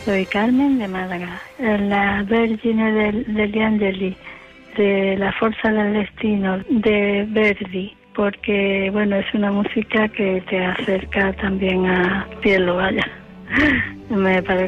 Soy Carmen de Málaga. La Vergine degli Angeli, de La Forza del Destino, de Verdi, porque, bueno, es una música que te acerca también a cielo, vaya. Me parece